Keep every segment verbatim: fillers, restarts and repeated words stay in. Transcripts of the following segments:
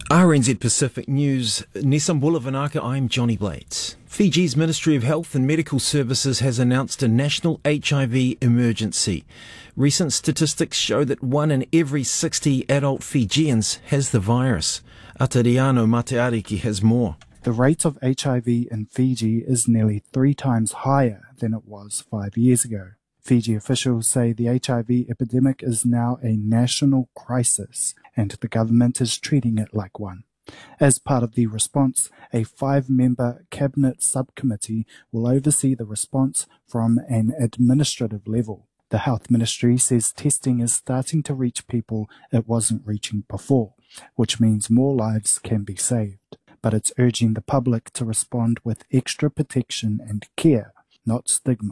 R N Z Pacific News, Nisambula Vanaka, I'm Johnny Blades. Fiji's Ministry of Health and Medical Services has announced a national H I V emergency. Recent statistics show that one in every sixty adult Fijians has the virus. Atariano Mateariki has more. The rate of H I V in Fiji is nearly three times higher than it was five years ago. Fiji officials say the H I V epidemic is now a national crisis and the government is treating it like one. As part of the response, a five-member cabinet subcommittee will oversee the response from an administrative level. The Health Ministry says testing is starting to reach people it wasn't reaching before, which means more lives can be saved. But it's urging the public to respond with extra protection and care, not stigma.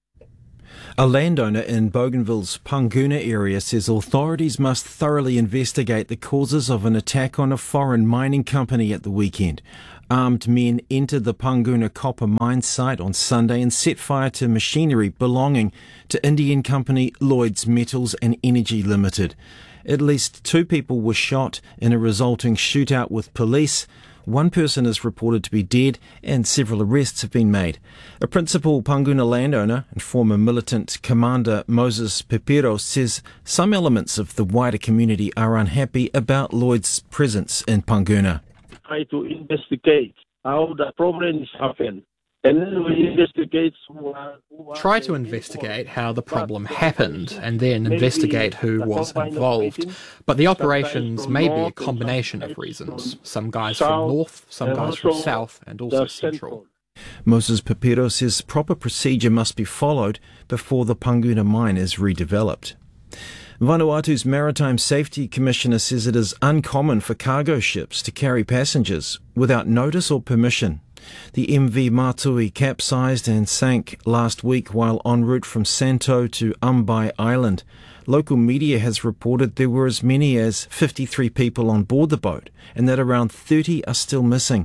A landowner in Bougainville's Panguna area says authorities must thoroughly investigate the causes of an attack on a foreign mining company at the weekend. Armed men entered the Panguna copper mine site on Sunday and set fire to machinery belonging to Indian company Lloyds Metals and Energy Limited. At least two people were shot in a resulting shootout with police. One person is reported to be dead and several arrests have been made. A principal Panguna landowner and former militant commander Moses Pepero says some elements of the wider community are unhappy about Lloyd's presence in Panguna. Try to investigate how the problems happen. And then we investigate who are, who are Try to investigate how the problem happened and then investigate who was involved. But the operations may be a combination of reasons. Some guys from north, some guys from south, and also central. Moses Pepero says proper procedure must be followed before the Panguna mine is redeveloped. Vanuatu's Maritime Safety Commissioner says it is uncommon for cargo ships to carry passengers without notice or permission. The M V Matui capsized and sank last week while en route from Santo to Umbai Island. Local media has reported there were as many as fifty-three people on board the boat and that around thirty are still missing.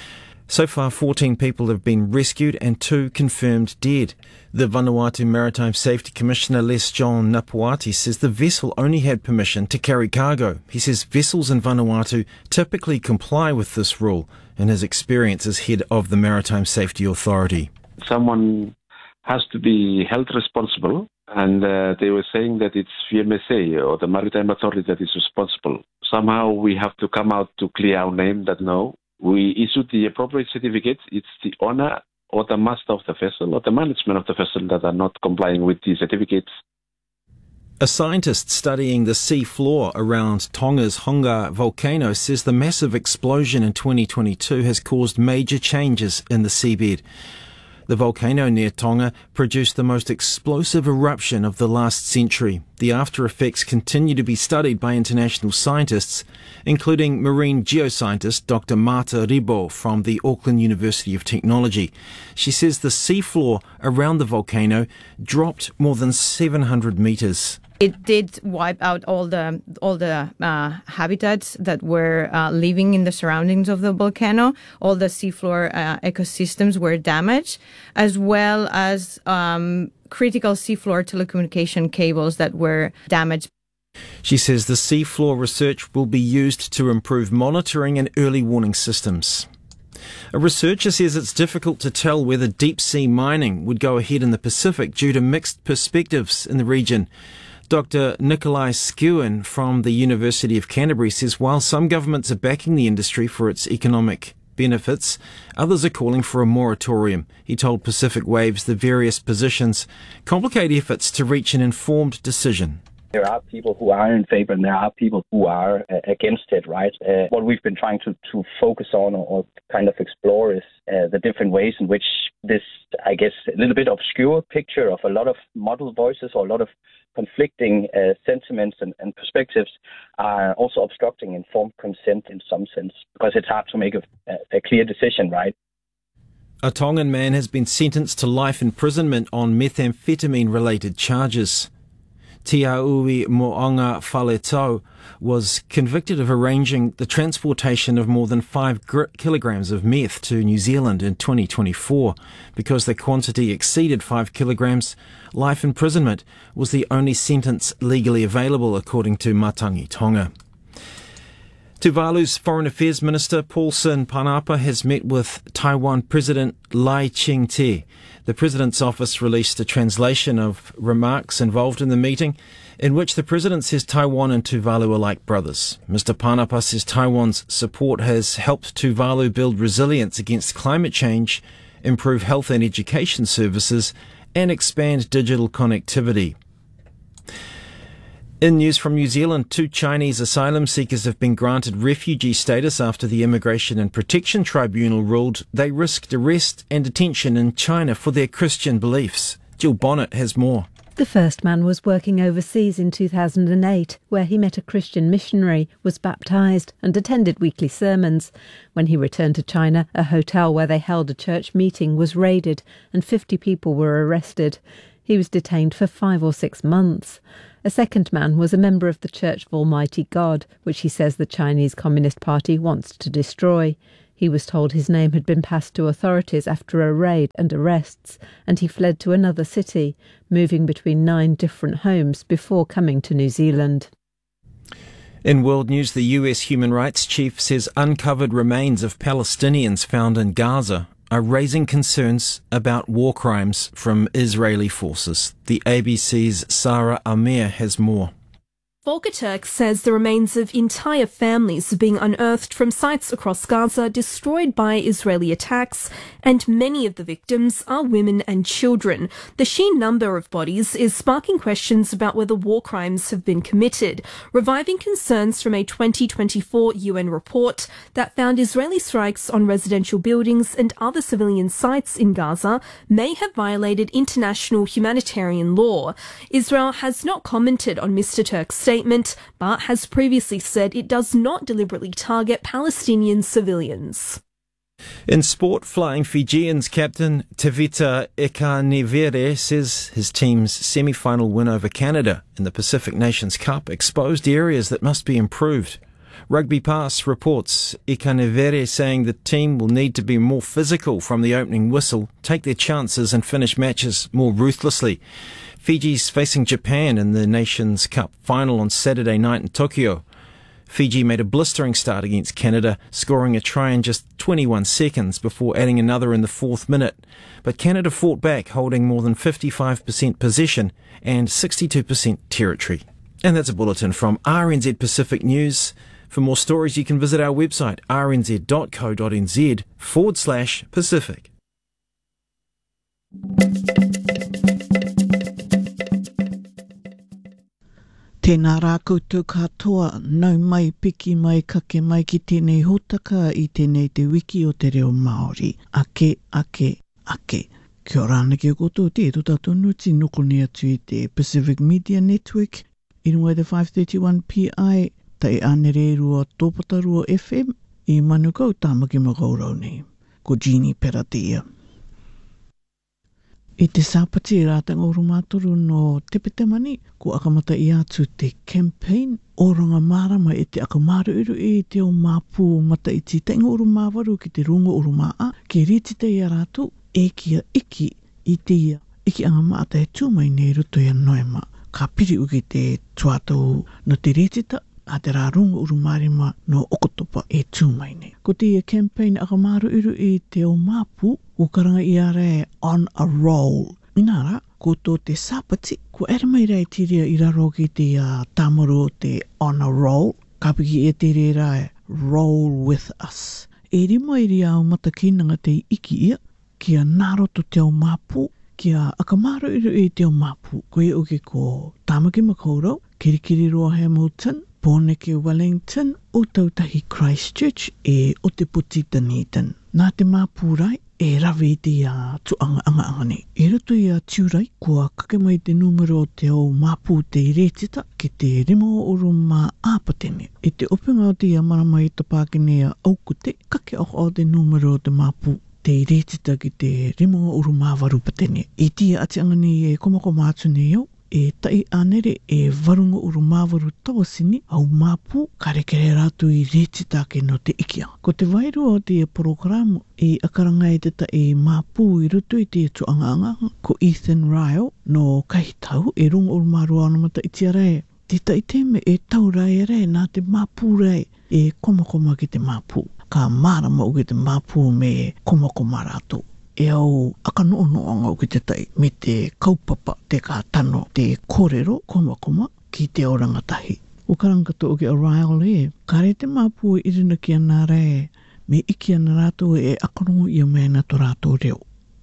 So far, fourteen people have been rescued and two confirmed dead. The Vanuatu Maritime Safety Commissioner Les John Napuati says the vessel only had permission to carry cargo. He says vessels in Vanuatu typically comply with this rule in his experience as head of the Maritime Safety Authority. Someone has to be held responsible, and uh, they were saying that it's V M S A or the Maritime Authority that is responsible. Somehow we have to come out to clear our name that no, we issued the appropriate certificates. It's the owner or the master of the vessel or the management of the vessel that are not complying with the certificates. A scientist studying the sea floor around Tonga's Hunga volcano says the massive explosion in twenty twenty-two has caused major changes in the seabed. The volcano near Tonga produced the most explosive eruption of the last century. The after effects continue to be studied by international scientists, including marine geoscientist Doctor Marta Ribo from the Auckland University of Technology. She says the seafloor around the volcano dropped more than seven hundred metres. It did wipe out all the all the uh, habitats that were uh, living in the surroundings of the volcano. All the seafloor uh, ecosystems were damaged, as well as um, critical seafloor telecommunication cables that were damaged. She says the seafloor research will be used to improve monitoring and early warning systems. A researcher says it's difficult to tell whether deep-sea mining would go ahead in the Pacific due to mixed perspectives in the region. Doctor Nikolai Skewen from the University of Canterbury says while some governments are backing the industry for its economic benefits, others are calling for a moratorium. He told Pacific Waves the various positions complicate efforts to reach an informed decision. There are people who are in favor and there are people who are uh, against it, right? Uh, what we've been trying to, to focus on or, or kind of explore is uh, the different ways in which this, I guess, a little bit obscure picture of a lot of model voices or a lot of conflicting uh, sentiments and, and perspectives are also obstructing informed consent in some sense, because it's hard to make a, a clear decision, right? A Tongan man has been sentenced to life imprisonment on methamphetamine-related charges. Tiaui Mo'onga Faletau was convicted of arranging the transportation of more than five gr- kilograms of meth to New Zealand in twenty twenty-four. Because the quantity exceeded five kilograms, life imprisonment was the only sentence legally available, according to Matangi Tonga. Tuvalu's Foreign Affairs Minister Paulson Panapa has met with Taiwan President Lai Ching-te. The President's office released a translation of remarks involved in the meeting, in which the President says Taiwan and Tuvalu are like brothers. Mister Panapa says Taiwan's support has helped Tuvalu build resilience against climate change, improve health and education services, and expand digital connectivity. In news from New Zealand, two Chinese asylum seekers have been granted refugee status after the Immigration and Protection Tribunal ruled they risked arrest and detention in China for their Christian beliefs. Jill Bonnet has more. The first man was working overseas in two thousand eight, where he met a Christian missionary, was baptised and attended weekly sermons. When he returned to China, a hotel where they held a church meeting was raided and fifty people were arrested. He was detained for five or six months. A second man was a member of the Church of Almighty God, which he says the Chinese Communist Party wants to destroy. He was told his name had been passed to authorities after a raid and arrests, and he fled to another city, moving between nine different homes before coming to New Zealand. In world news, the U S human rights chief says uncovered remains of Palestinians found in Gaza are raising concerns about war crimes from Israeli forces. The A B C's Sarah Amir has more. Volker Turk says the remains of entire families are being unearthed from sites across Gaza destroyed by Israeli attacks, and many of the victims are women and children. The sheer number of bodies is sparking questions about whether war crimes have been committed, reviving concerns from a twenty twenty-four U N report that found Israeli strikes on residential buildings and other civilian sites in Gaza may have violated international humanitarian law. Israel has not commented on Mister Turk's statement. Statement, but has previously said it does not deliberately target Palestinian civilians. In sport, flying Fijians captain Tevita Ikanivere says his team's semi-final win over Canada in the Pacific Nations Cup exposed areas that must be improved. Rugby Pass reports Ikanivere saying the team will need to be more physical from the opening whistle, take their chances and finish matches more ruthlessly. Fiji's facing Japan in the Nations Cup final on Saturday night in Tokyo. Fiji made a blistering start against Canada, scoring a try in just twenty-one seconds before adding another in the fourth minute. But Canada fought back, holding more than fifty-five percent possession and sixty-two percent territory. And that's a bulletin from R N Z Pacific News. For more stories, you can visit our website, rnz.co.nz forward slash Pacific. Tēnā rā koutou katoa, nau mai piki mai kake mai ki tēnei hotaka i tēnei te wiki o te reo Māori. Ake, ake, ake. Kia ora ana ki o koutou te eto tātonu ti nokone atu i te Pacific Media Network, i runga te five thirty-one P I, ta e anere rua tōpatarua F M, i manukau tāmaki makaurau nei. Ko Jeannie Peratia. I te sāpati rātanga o rumātoru no Tepetemani, ko akamata i atu te campaign oranga marama e te akamaru e te o māpū mata i ti tainga o rumāwaru ki te runga o rumaa, ke ritita i a rātu e kia iki i te ia. Iki anga maata e tūmai nei ruto i a noema, ka piri uki te tuatau no te ritita, a te rārunga urumarima no okotopa e tūmai nei. Ko te ia campaign akamaru iru i te o māpū, ko karanga i are on a roll. Inara, ko tō te sāpati, ko ere mai rai tiria i raro ki te uh, tāmaru o te on a roll, ka piki e te re rai roll with us. E rima i ria o matakinanga te iki ia, kia naroto te o māpū, kia akamaru iru i te o māpū. Ko e uke ko Tāmaki Makaurau, Kirikiri Roa Hamilton, Pōneke Wellington, o tautahi Christchurch e o te puti Dunedin. Nā te māpūrai e rawe i te uh, tuanga anga anga nei. E ruto i a tiurai, kua kake mai te numero o te o māpū te iretita ki te rima o ruma āpatene. E te openga o te ia marama i tapākene a aukute, kake o o te numero o te māpū te iretita ki te rima o ruma warupatene. E tia ati anga nei e komako mātu nei au, e tai anere e varunga uru māwaru tawasini au māpū karekere rātu i retita ke no te ikia. Ko te wairu o te programu e akaranga e te ta e māpū i rutu i te tuanga anga ko Ethan Ryle no Kahitau e runga uru mārua anamata i tiare Te taite me e taurai e re nā te māpū rei e komakoma ki te māpū. Ka mārama o ki te māpū me komakoma rātou. E au aka no no anga o ki te tai me te kaupapa te ka tano te kōrero komakoma ki te orangatahi. O karangato o ki Oriel e, ka re te māpū e irina ki ana re me iki ana rātou e akarongo i a mea to rātou reo.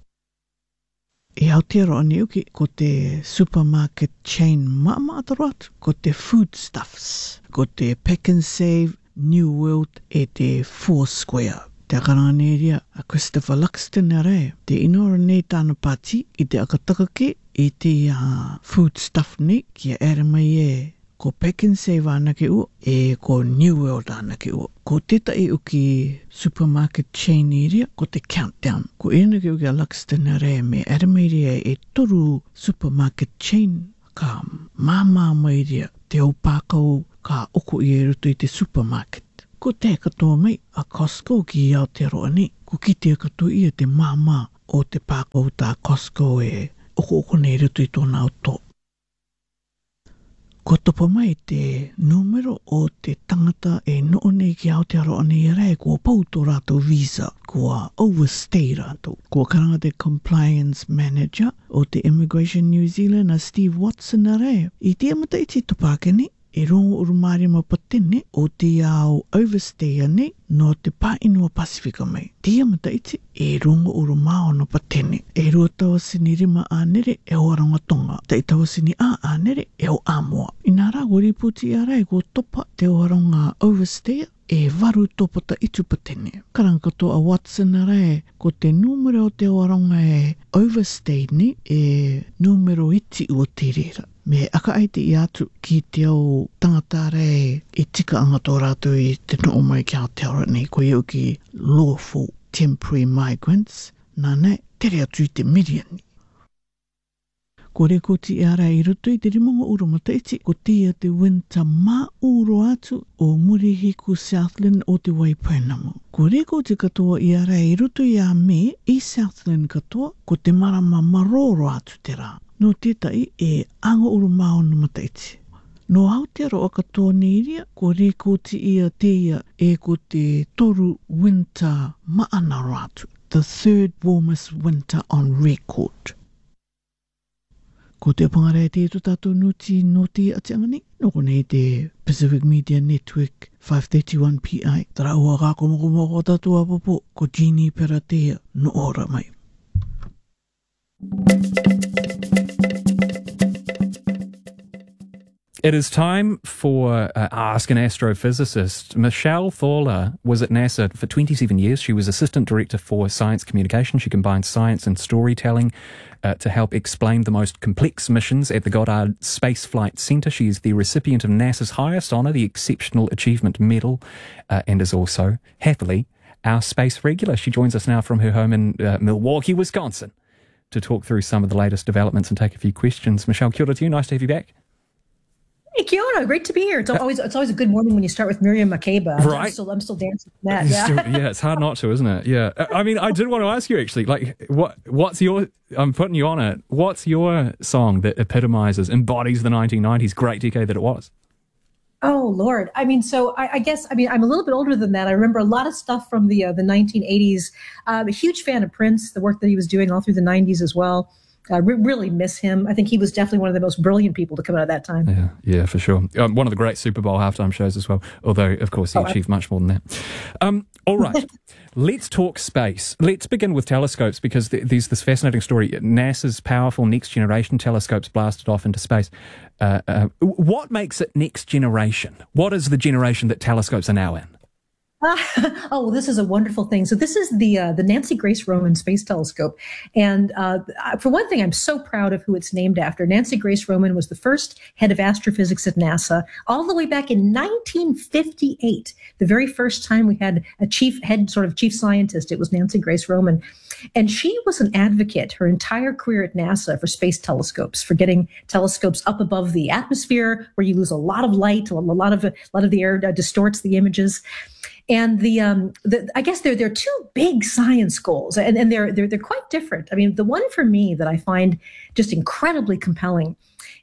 E Aotearoa ane uki ko te supermarket chain maamaataro atu, ko te foodstuffs, ko te Pack and Save, New World e te Foursquare. Te akaranga rea a Christopher Luxton e re, te inora nei tāna pāti i te akatakake i te uh, foodstuff nei ki a ere mai e ko Pack and Save anake ua e ko New World anake ua. Ko teta e uki supermarket chain area, ko te Countdown. Ko ena ke uki a Luxton e re me ere mai rea e toru supermarket chain ka māmā mai rea te au pākau ka oko i e ruto i te supermarket. Ko te katoa mai a Costco ki i Aotearoa nei. Ko ki te katoa i te māmā o te pākau tā Costco e oko oko nei ruto i tōna auto. Ko topa mai te numero o te tangata e noo nei ki Aotearoa nei e rei kua pau tō rātou visa, kua overstay rātou. Kua karanga te compliance manager o te Immigration New Zealand a Steve Watson a rei. I te amata i te topake nei, e rongo urumari ma patene o te ao overstay ane no te Pāinua Pasifika mai. Te amata iti e rongo urumao no patene. E rua tawa sini rima ānere e o arangatonga. Ta i tawa sini a ānere e o āmoa. I nā rā wari puti a rai ko topa te o aranga overstay e varu topata itu patene. Karangato a Watson a rai ko te numero o te o aranga e overstay ni e numero iti o te rera. Me aka ai te i atu ki te au tangata rei e tika anga tō rātou i te no o mai ki Aotearoa nei ko iau ki lawful temporary migrants nā nei tere atu i te miriani. Ko re ko ti ara i ruto i te rimonga urumata iti ko tia te winter mā uro atu o Murihiku Southland o te Waipunamu. Ko re ko te katoa i ara i ruto i a me i Southland katoa ko te marama maroro atu te rā. No tētai e anga urumao no mataiti. No Aotearoa katoa neiria, ko re ko te ia te ia e ko te toru winter maana rātu. The third warmest winter on record. Ko te apangare te to tātou nuti no te atianga ni. No konei te Pacific Media Network five thirty-one P I. Tara ua kako moko moko tātou apopo ko Jeannie Peratea no ora mai. It is time for uh, Ask an Astrophysicist. Michelle Thorler was at NASA for twenty-seven years. She was Assistant Director for Science Communication. She combined science and storytelling uh, to help explain the most complex missions at the Goddard Space Flight Center. She is the recipient of NASA's highest honor, the Exceptional Achievement Medal, uh, and is also, happily, our space regular. She joins us now from her home in uh, Milwaukee, Wisconsin, to talk through some of the latest developments and take a few questions. Michelle, kia ora to you. Nice to have you back. Hey, kia ora. Great to be here. It's always it's always a good morning when you start with Miriam Makeba. Right. I'm still, I'm still dancing with that. Yeah. Still, yeah, it's hard not to, isn't it? Yeah. I mean, I did want to ask you, actually, like, what what's your, I'm putting you on it, what's your song that epitomizes, embodies the nineteen nineties great decade that it was? Oh, Lord. I mean, so I, I guess, I mean, I'm a little bit older than that. I remember a lot of stuff from the, uh, the nineteen eighties. I'm a huge fan of Prince, the work that he was doing all through the nineties as well. I re- really miss him. I think he was definitely one of the most brilliant people to come out of that time. Yeah, yeah, for sure. Um, one of the great Super Bowl halftime shows as well, although, of course, he oh, achieved much more than that. Um, all right, let's talk space. Let's begin with telescopes, because th- there's this fascinating story. NASA's powerful next-generation telescopes blasted off into space. Uh, uh, what makes it next generation? What is the generation that telescopes are now in? Uh, oh, well, this is a wonderful thing. So this is the uh, the Nancy Grace Roman Space Telescope. And uh, for one thing, I'm so proud of who it's named after. Nancy Grace Roman was the first head of astrophysics at NASA all the way back in nineteen fifty-eight. The very first time we had a chief head sort of chief scientist, it was Nancy Grace Roman. And she was an advocate her entire career at NASA for space telescopes, for getting telescopes up above the atmosphere where you lose a lot of light, a lot of, a lot of the air distorts the images. And the, um, the I guess there, there are two big science goals, and, and they're, they're, they're quite different. I mean, the one for me that I find just incredibly compelling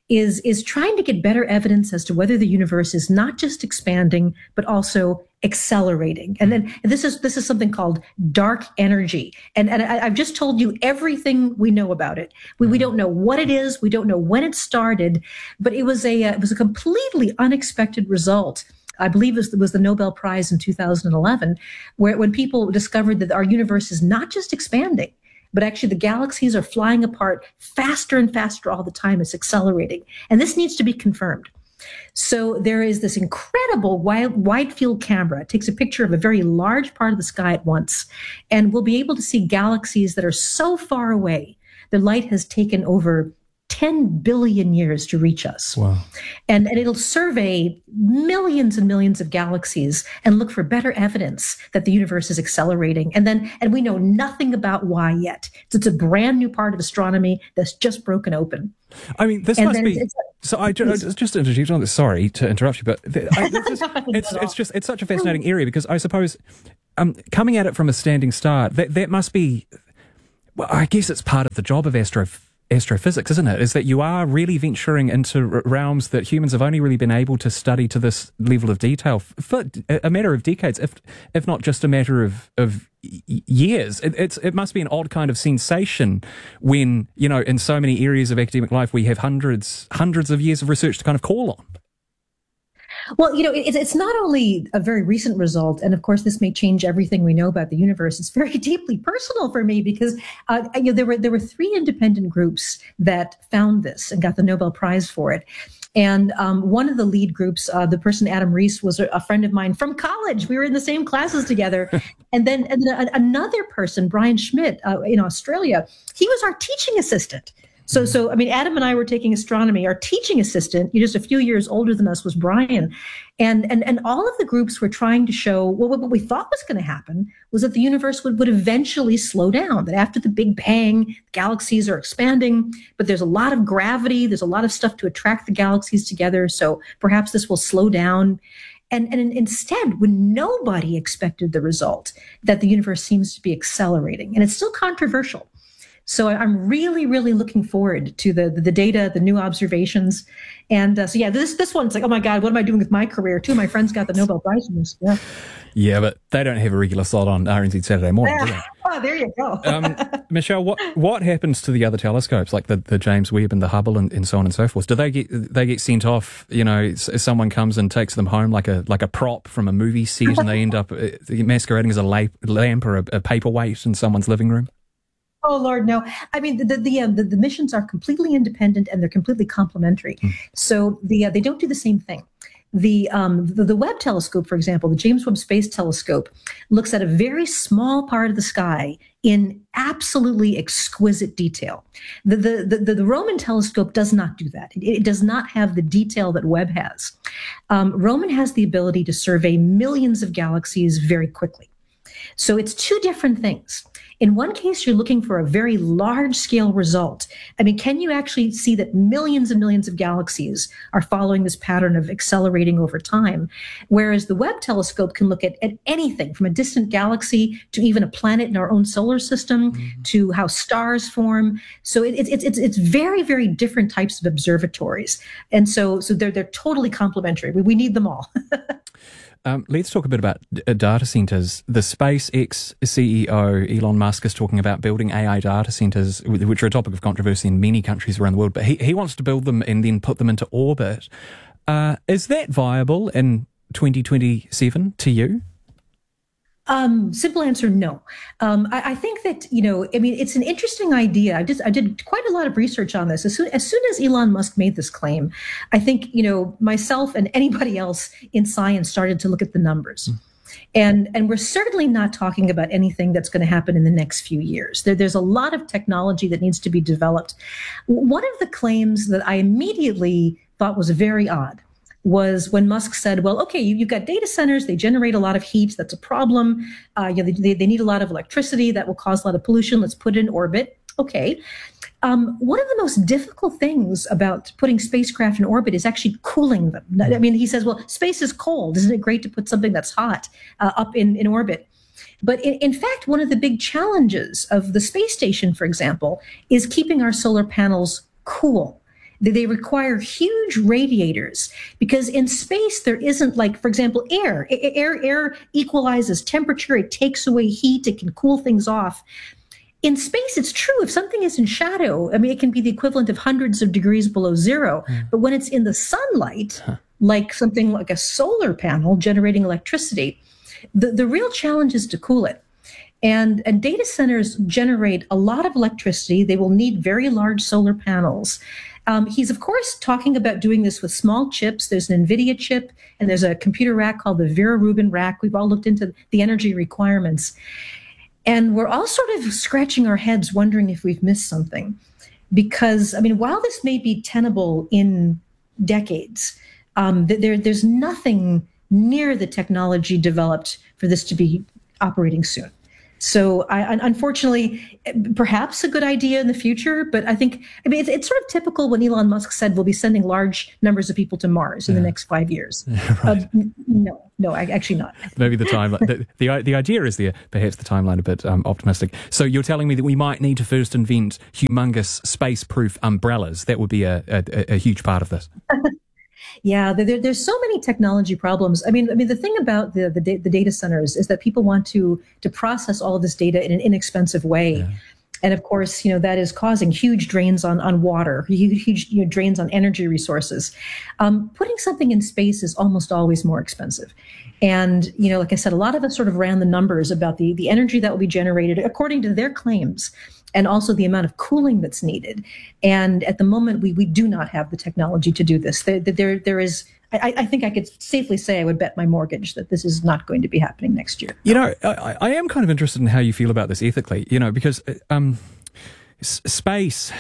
is, is trying to get better evidence as to whether the universe is not just expanding, but also accelerating. And then and this is this is something called dark energy. And, and I, I've just told you everything we know about it. We, we don't know what it is. We don't know when it started, but it was a, uh, it was a completely unexpected result. I believe it was the Nobel Prize in two thousand eleven, where when people discovered that our universe is not just expanding, but actually the galaxies are flying apart faster and faster all the time. It's accelerating. And this needs to be confirmed. So there is this incredible wide, wide field camera. It takes a picture of a very large part of the sky at once, and we'll be able to see galaxies that are so far away. The light has taken over ten billion years to reach us. Wow. And, and it'll survey millions and millions of galaxies and look for better evidence that the universe is accelerating. And then, and we know nothing about why yet. So it's a brand new part of astronomy that's just broken open. I mean, this and must be. It's, so I just, just to interject on this. Sorry to interrupt you, but I, it's, just, it's, it's just it's such a fascinating area because I suppose um, coming at it from a standing start, that that must be. Well, I guess it's part of the job of astro. astrophysics, isn't it? Is that you are really venturing into realms that humans have only really been able to study to this level of detail for a matter of decades, if if not just a matter of of years. It, it's it must be an odd kind of sensation when, you know, in so many areas of academic life we have hundreds hundreds of years of research to kind of call on. Well, you know, it's, it's not only a very recent result, and of course, this may change everything we know about the universe. It's very deeply personal for me because uh, you know, there were there were three independent groups that found this and got the Nobel Prize for it. And um, one of the lead groups, uh, the person Adam Rees, was a, a friend of mine from college. We were in the same classes together. and then, and then a, another person, Brian Schmidt, uh, in Australia, he was our teaching assistant. So, so I mean, Adam and I were taking astronomy. Our teaching assistant, just a few years older than us, was Brian. And and and all of the groups were trying to show, well, what we thought was going to happen was that the universe would, would eventually slow down, that after the Big Bang, galaxies are expanding, but there's a lot of gravity, there's a lot of stuff to attract the galaxies together, so perhaps this will slow down. And, and instead, when nobody expected the result, that the universe seems to be accelerating, and it's still controversial. So I'm really, really looking forward to the the, the data, the new observations. And uh, so, yeah, this this one's like, oh, my God, what am I doing with my career? Two of my friends got the Nobel Prize for this. Yeah, yeah, but they don't have a regular slot on R N Z Saturday morning, do they? Oh, there you go. um, Michelle, what what happens to the other telescopes, like the, the James Webb and the Hubble and, and so on and so forth? Do they get they get sent off, you know, someone comes and takes them home like a like a prop from a movie set and they end up masquerading as a lamp or a, a paperweight in someone's living room? Oh, Lord, no. I mean, the the, um, the the missions are completely independent and they're completely complementary. Mm. So the uh, they don't do the same thing. The, um, the the Webb telescope, for example, the James Webb Space Telescope, looks at a very small part of the sky in absolutely exquisite detail. The the the, the Roman telescope does not do that. It, it does not have the detail that Webb has. Um, Roman has the ability to survey millions of galaxies very quickly. So it's two different things. In one case, you're looking for a very large-scale result. I mean, can you actually see that millions and millions of galaxies are following this pattern of accelerating over time? Whereas the Webb telescope can look at, at anything from a distant galaxy to even a planet in our own solar system mm-hmm. to how stars form. So it, it, it's it's it's very, very different types of observatories. And so so they're, they're totally complementary. We, we need them all. Um, let's talk a bit about d- data centers. The SpaceX C E O, Elon Musk, is talking about building A I data centers, which are a topic of controversy in many countries around the world, but he, he wants to build them and then put them into orbit. Uh, is that viable in twenty twenty-seven to you? Um, simple answer, no. Um, I, I think that, you know, I mean, it's an interesting idea. I just, I did quite a lot of research on this. As soon, as soon as Elon Musk made this claim, I think, you know, myself and anybody else in science started to look at the numbers. Mm. And, and we're certainly not talking about anything that's going to happen in the next few years. There, there's a lot of technology that needs to be developed. One of the claims that I immediately thought was very odd was when Musk said, well, okay, you, you've got data centers, they generate a lot of heat, that's a problem. Uh, you know, they, they need a lot of electricity, that will cause a lot of pollution, let's put it in orbit. Okay. Um, one of the most difficult things about putting spacecraft in orbit is actually cooling them. I mean, he says, well, space is cold. Isn't it great to put something that's hot uh, up in, in orbit? But in, in fact, one of the big challenges of the space station, for example, is keeping our solar panels cool. They, they require huge radiators because in space there isn't, like, for example, air. Air, air equalizes temperature. It takes away heat. It can cool things off. In space, it's true. If something is in shadow, I mean, it can be the equivalent of hundreds of degrees below zero. Mm. But when it's in the sunlight, huh. like something like a solar panel generating electricity, the, the real challenge is to cool it. And, and data centers generate a lot of electricity. They will need very large solar panels. Um, he's, of course, talking about doing this with small chips. There's an NVIDIA chip, and there's a computer rack called the Vera Rubin rack. We've all looked into the energy requirements. And we're all sort of scratching our heads wondering if we've missed something. Because, I mean, while this may be tenable in decades, um, there, there's nothing near the technology developed for this to be operating soon. So I, unfortunately, perhaps a good idea in the future, but I think, I mean, it's, it's sort of typical when Elon Musk said we'll be sending large numbers of people to Mars in yeah. the next five years. Yeah, right. uh, no, no, actually not. Maybe the timeline, the, the the idea is there, perhaps the timeline a bit um, optimistic. So you're telling me that we might need to first invent humongous space-proof umbrellas. That would be a, a, a huge part of this. Yeah, there, there's so many technology problems. I mean, I mean, the thing about the, the the data centers is that people want to to process all of this data in an inexpensive way, yeah. and of course, you know, that is causing huge drains on on water, huge, huge you know, drains on energy resources. Um, putting something in space is almost always more expensive, and you know, like I said, a lot of us sort of ran the numbers about the the energy that will be generated according to their claims, and also the amount of cooling that's needed. And at the moment, we we do not have the technology to do this. There, there, there is, I, I think I could safely say I would bet my mortgage that this is not going to be happening next year. You know, I, I am kind of interested in how you feel about this ethically, you know, because um, s- space...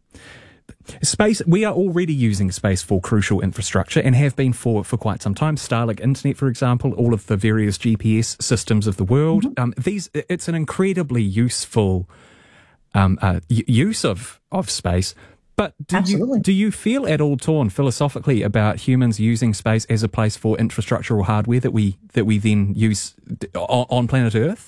Space, we are already using space for crucial infrastructure and have been for, for quite some time. Starlink Internet, for example, all of the various G P S systems of the world. Mm-hmm. Um, these, it's an incredibly useful um, uh, use of, of space. But do Absolutely. you do you feel at all torn philosophically about humans using space as a place for infrastructure or hardware that we that we then use on, on planet Earth?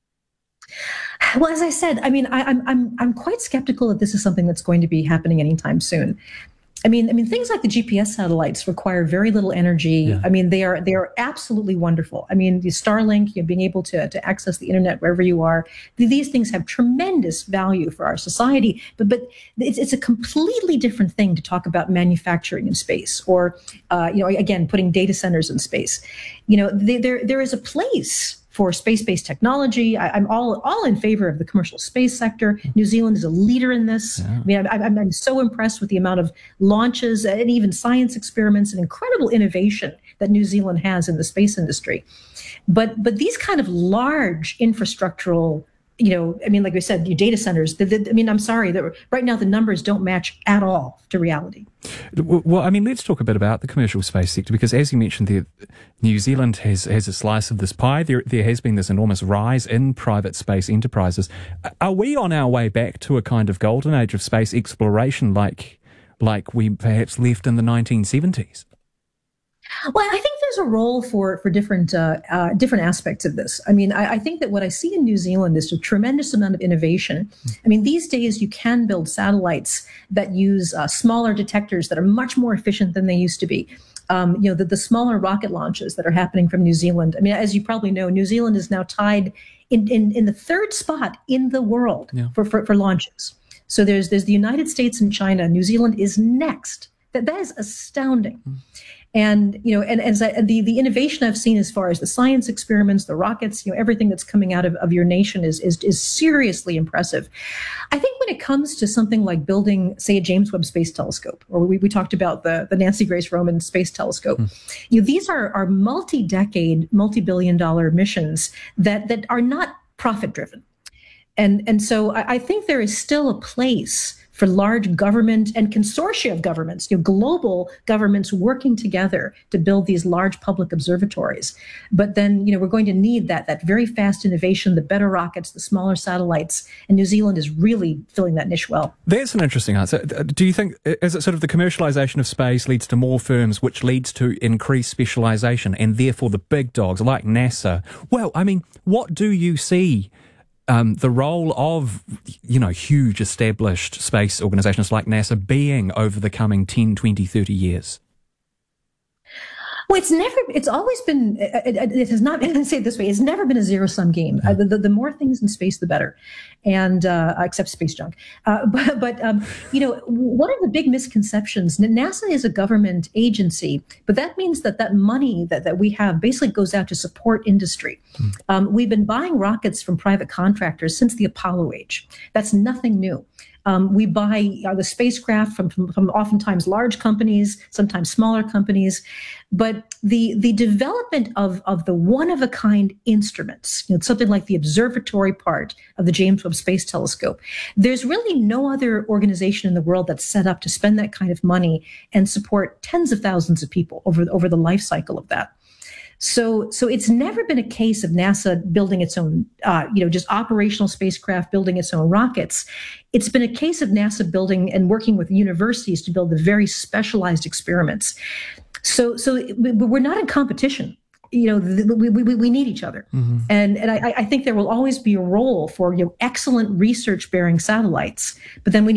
Well, as I said, I mean, I, I'm I'm I'm quite skeptical that this is something that's going to be happening anytime soon. I mean, I mean, things like the G P S satellites require very little energy. Yeah. I mean, they are they are absolutely wonderful. I mean, the Starlink, you know, being able to to access the internet wherever you are, these things have tremendous value for our society. But but it's it's a completely different thing to talk about manufacturing in space, or uh, you know, again, putting data centers in space. You know, they, there there is a place for space-based technology. I, I'm all all in favor of the commercial space sector. New Zealand is a leader in this. Yeah. I mean, I, I'm, I'm so impressed with the amount of launches and even science experiments and incredible innovation that New Zealand has in the space industry. But but these kind of large infrastructural, you know, I mean, like we said, your data centers, the, the, I mean, I'm sorry, that right now the numbers don't match at all to reality. Well, I mean, let's talk a bit about the commercial space sector, because as you mentioned, the, New Zealand has, has a slice of this pie. There, there has been this enormous rise in private space enterprises. Are we on our way back to a kind of golden age of space exploration like, like we perhaps left in the nineteen seventies? Well, I think there's a role for for different uh, uh, different aspects of this. I mean, I, I think that what I see in New Zealand is a tremendous amount of innovation. I mean, these days you can build satellites that use uh, smaller detectors that are much more efficient than they used to be. Um, you know, the, the smaller rocket launches that are happening from New Zealand. I mean, as you probably know, New Zealand is now tied in in, in the third spot in the world yeah. for, for for launches. So there's there's the United States and China. New Zealand is next. That that is astounding. Mm. And, you know, and, and the, the innovation I've seen as far as the science experiments, the rockets, you know, everything that's coming out of, of your nation is, is, is seriously impressive. I think when it comes to something like building, say, a James Webb Space Telescope, or we, we talked about the, the Nancy Grace Roman Space Telescope, mm. you know, these are, are multi-decade, multi-billion dollar missions that, that are not profit-driven. And, and so I, I think there is still a place for large government and consortia of governments, you know, global governments working together to build these large public observatories. But then, you know, we're going to need that that very fast innovation, the better rockets, the smaller satellites, and New Zealand is really filling that niche well. That's an interesting answer. Do you think, is it sort of the commercialization of space leads to more firms, which leads to increased specialization, and therefore the big dogs like NASA? Well, I mean, what do you see um, the role of, you know, huge established space organizations like NASA being over the coming ten, twenty, thirty years? Well, it's never, it's always been, it, it has not, I say it this way, it's never been a zero sum game. Uh, the, the more things in space, the better. And, uh, except space junk. Uh, but, but um, you know, one of the big misconceptions, NASA is a government agency, but that means that that money that, that we have basically goes out to support industry. Mm. Um, we've been buying rockets from private contractors since the Apollo age. That's nothing new. Um, we buy uh, the spacecraft from, from, from oftentimes large companies, sometimes smaller companies. But the the development of, of the one-of-a-kind instruments, you know, something like the observatory part of the James Webb Space Telescope, there's really no other organization in the world that's set up to spend that kind of money and support tens of thousands of people over, over the life cycle of that. So, so it's never been a case of NASA building its own, uh, you know, just operational spacecraft, building its own rockets. It's been a case of NASA building and working with universities to build the very specialized experiments. So, so we're not in competition. You know, we we, we need each other, mm-hmm. and and I, I think there will always be a role for, you know, excellent research-bearing satellites, but then we